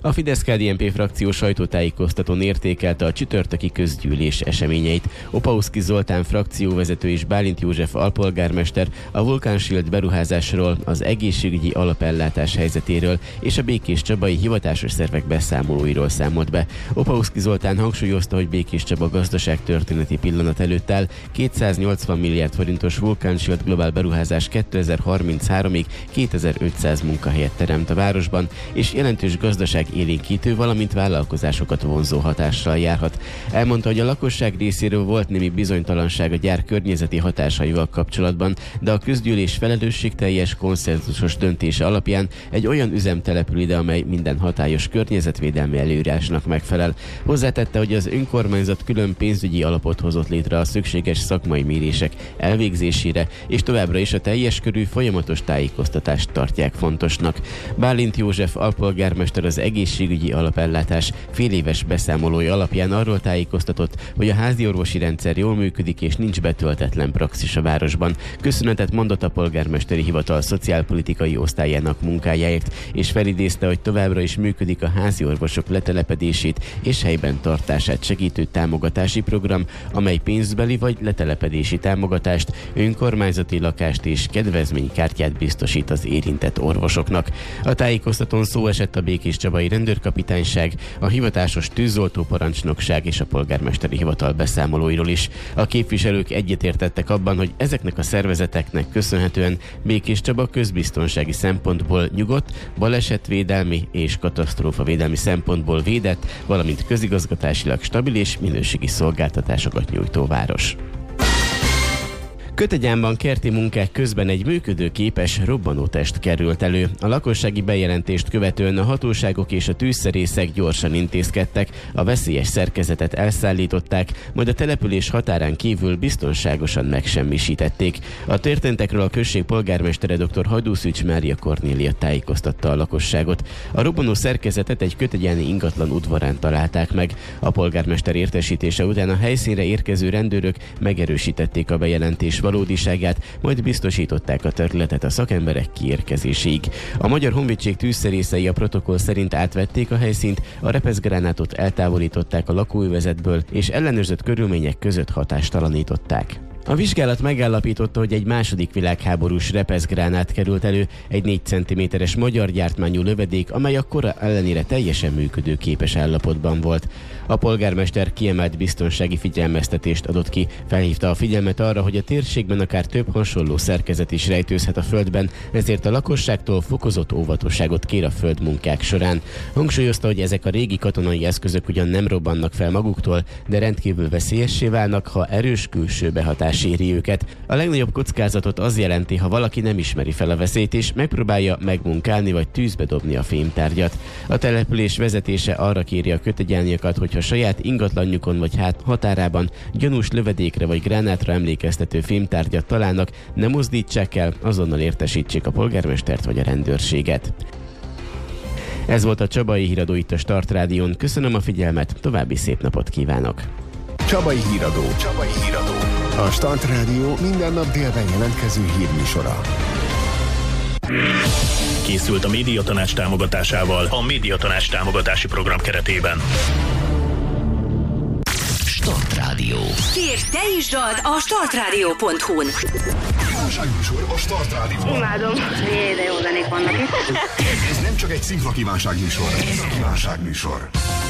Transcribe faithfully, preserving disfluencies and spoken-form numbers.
A Fidesz-ká dé en pé frakció sajtótájékoztatón értékelte a csütörtöki közgyűlés eseményeit. Opauszky Zoltán frakcióvezető és Bálint József alpolgármester a Vulcan Shield beruházásról, az egészségügyi alapellátás helyzetéről és a Békés Csabai hivatásos szervek beszámolóiról számolt be. Opauszky Zoltán hangsúlyozta, hogy Békés Csaba gazdaságtörténeti pillanat előtt áll, kétszáznyolcvan milliárd forintos Vulcan Shield globál beruházás kétezer-harminchárom-ig kétezer-ötszáz munkahelyet teremt a városban, és jelentős gazdaság élénkítő, valamint vállalkozásokat vonzó hatással járhat. Elmondta, hogy a lakosság részéről volt némi bizonytalanság a gyár környezeti hatásaival kapcsolatban, de a közgyűlés felelősségteljes, konszenzusos döntése alapján egy olyan üzem települ ide, amely minden hatályos környezetvédelmi előírásnak megfelel. Hozzátette, hogy az önkormányzat külön pénzügyi alapot hozott létre a szükséges szakmai mérések elvégzésére, és továbbra is a teljes körű folyamatos tájékoztatást tartják fontosnak. Bálint József alpolgármester az egészségügyi alapellátás féléves beszámolója alapján arról tájékoztatott, hogy a házi orvosi rendszer jól működik és nincs betöltetlen praxis a városban. Köszönetet mondott a polgármesteri hivatal szociálpolitikai osztályának munkájáért, és felidézte, hogy továbbra is működik a házi orvosok letelepedését és helyben tartását segítő támogatási program, amely pénzbeli vagy letelepedési támogatást, önkormányzati lakást és kedvezménykártyát biztosít az érintett orvosoknak. A tájékoztatón szó esett a Békés Csabai rendőrkapitányság, a hivatásos tűzoltó parancsnokság és a polgármesteri hivatal beszámolóiról is. A képviselők egyetértettek abban, hogy ezeknek a szervezeteknek köszönhetően Békés Csaba közbiztonsági szempontból nyugodt, balesetvédelmi és katasztrófavédelmi szempontból védett, valamint közigazgatásilag stabil és minőségi szolgáltatásokat nyújtó város. Kötegyánban kerti munkák közben egy működőképes robbanótest került elő. A lakossági bejelentést követően a hatóságok és a tűzszerészek gyorsan intézkedtek, a veszélyes szerkezetet elszállították, majd a település határán kívül biztonságosan megsemmisítették. A történtekről a község polgármestere dr. Hajdúszűcs Mária Kornélia tájékoztatta a lakosságot. A robbanó szerkezetet egy kötegyáni ingatlan udvarán találták meg. A polgármester értesítése után a helyszínre érkező rendőrök megerősítették a bejelentés valódiságát, majd biztosították a területet a szakemberek kiérkezéséig. A Magyar Honvédség tűzszerészei a protokoll szerint átvették a helyszínt, a repeszgránátot eltávolították a lakóövezetből, és ellenőrzött körülmények között hatástalanították. A vizsgálat megállapította, hogy egy második világháborús repeszgránát került elő, egy négy centiméteres magyar gyártmányú lövedék, amely a kora ellenére teljesen működőképes állapotban volt. A polgármester kiemelt biztonsági figyelmeztetést adott ki, felhívta a figyelmet arra, hogy a térségben akár több hasonló szerkezet is rejtőzhet a földben, ezért a lakosságtól fokozott óvatosságot kér a földmunkák során. Hangsúlyozta, hogy ezek a régi katonai eszközök ugyan nem robbannak fel maguktól, de rendkívül veszélyessé válnak, ha erős külső behatás éri őket. A legnagyobb kockázatot az jelenti, ha valaki nem ismeri fel a veszélyt és megpróbálja megmunkálni vagy tűzbe dobni a fémtárgyat. A település vezetése arra kéri a kötegyániakat, hogyha saját ingatlanjukon vagy hát határában gyanús lövedékre vagy gránátra emlékeztető fémtárgyat találnak, ne mozdítsák el, azonnal értesítsék a polgármestert vagy a rendőrséget. Ez volt a Csabai Híradó itt a Start Rádión. Köszönöm a figyelmet, további szép napot kívánok! Csabai Híradó. Csabai Híradó. A Start Rádió minden nap délben jelentkező hírműsora. Készült a Médiatanács támogatásával a Médiatanács támogatási program keretében. Start Rádió. Kérj, te is dald a startradio pont hu-n. Kívánságműsor a Start Rádióban. Imádom. Jé, de jó zenék vannak itt. Ez nem csak egy szinkra kívánságműsor, ez a kívánságműsor.